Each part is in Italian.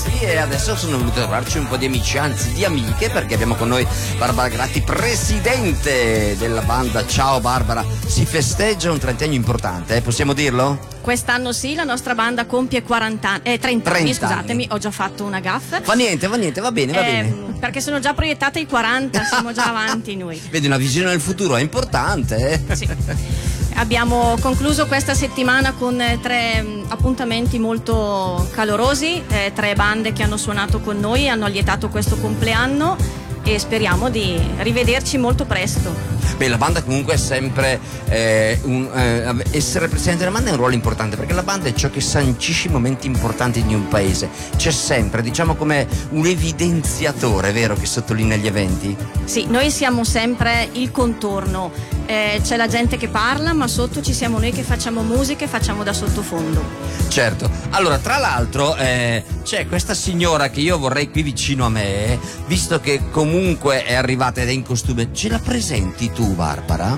sì, e adesso sono venuti a trovarci un po' di amici, anzi di amiche, perché abbiamo con noi Barbara Gratti, presidente della banda. Ciao Barbara, si festeggia un 30 anno importante, possiamo dirlo? Quest'anno sì, la nostra banda compie 30 anni, scusatemi, ho già fatto una gaffa. Va niente, va bene. Perché sono già proiettata ai 40, siamo già avanti noi. Vedi, una visione del futuro è importante. Sì. Abbiamo concluso questa settimana con 3 appuntamenti molto calorosi, 3 bande che hanno suonato con noi, hanno allietato questo compleanno e speriamo di rivederci molto presto. Beh, la banda comunque è sempre essere presidente della banda è un ruolo importante, perché la banda è ciò che sancisce i momenti importanti di un paese. C'è sempre, diciamo, come un evidenziatore, vero, che sottolinea gli eventi? Sì, noi siamo sempre il contorno, c'è la gente che parla, ma sotto ci siamo noi che facciamo musica e facciamo da sottofondo. Certo. Allora, tra l'altro c'è questa signora che io vorrei qui vicino a me, visto che comunque è arrivata ed è in costume. Ce la presenti tu, Barbara?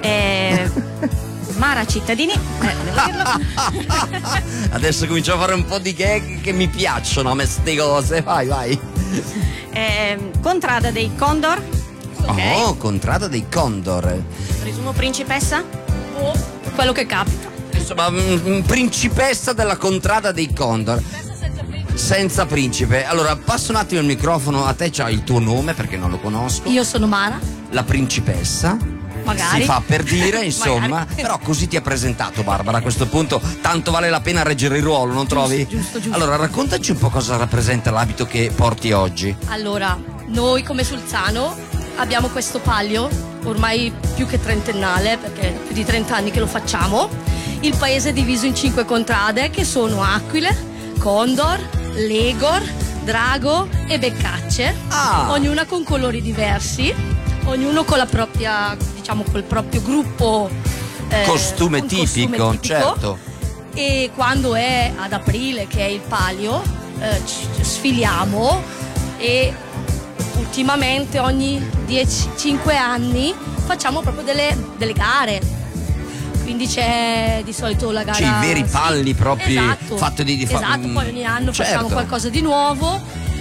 Mara Cittadini, devo dirlo. Adesso comincio a fare un po' di gag che mi piacciono a me ste cose. Vai. Contrada dei Condor. Okay. Oh, Contrada dei Condor. Presumo principessa? O quello che capita. Insomma, principessa della Contrada dei Condor. Senza principe. Allora, passo un attimo il microfono a te, c'hai il tuo nome perché non lo conosco. Io sono Mara. La principessa. Magari. Si fa per dire, insomma. Però così ti ha presentato Barbara, a questo punto tanto vale la pena reggere il ruolo, non trovi? Giusto. Allora, raccontaci un po' cosa rappresenta l'abito che porti oggi. Allora, noi come Sulzano abbiamo questo palio, ormai più che trentennale, perché è più di 30 anni che lo facciamo. Il paese è diviso in 5 contrade, che sono Aquile, Condor, Legor, Drago e Beccacce, ognuna con colori diversi, ognuno con la propria, diciamo, col proprio gruppo costume tipico, certo. E quando è ad aprile, che è il palio, sfiliamo, e ultimamente ogni 5 anni facciamo proprio delle gare. Quindi c'è di solito la gara. C'è i veri palli proprio, esatto, fatti di esatto, poi ogni anno certo, facciamo qualcosa di nuovo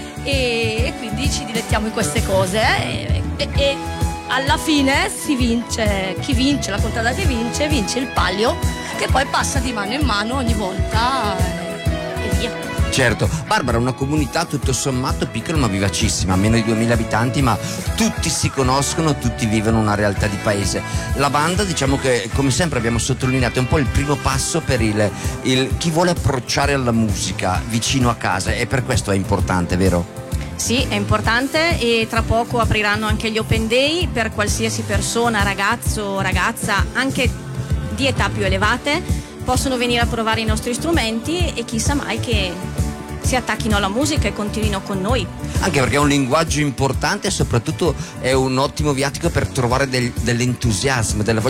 e quindi ci dilettiamo in queste cose e alla fine si vince, chi vince, la contrada che vince il palio, che poi passa di mano in mano ogni volta e via. Certo. Barbara, una comunità tutto sommato piccola ma vivacissima, meno di 2000 abitanti, ma tutti si conoscono, tutti vivono una realtà di paese. La banda, diciamo che come sempre abbiamo sottolineato, è un po' il primo passo per chi vuole approcciare alla musica vicino a casa, e per questo è importante, vero? Sì, è importante, e tra poco apriranno anche gli open day per qualsiasi persona, ragazzo, ragazza, anche di età più elevate, possono venire a provare i nostri strumenti e chissà mai che si attacchino alla musica e continuino con noi. Anche perché è un linguaggio importante e soprattutto è un ottimo viatico per trovare dell'entusiasmo, della voglia